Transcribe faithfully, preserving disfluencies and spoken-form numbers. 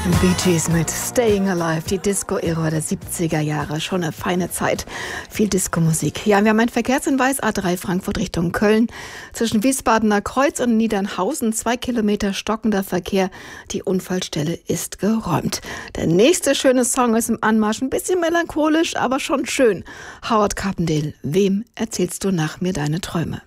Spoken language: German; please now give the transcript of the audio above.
Bee Gees mit Staying Alive, die Disco-Ära der siebziger Jahre. Schon eine feine Zeit. Viel Disco-Musik. Ja, wir haben einen Verkehrshinweis, A drei Frankfurt Richtung Köln. Zwischen Wiesbadener Kreuz und Niedernhausen, zwei Kilometer stockender Verkehr. Die Unfallstelle ist geräumt. Der nächste schöne Song ist im Anmarsch. Ein bisschen melancholisch, aber schon schön. Howard Carpendale, wem erzählst du nach mir deine Träume?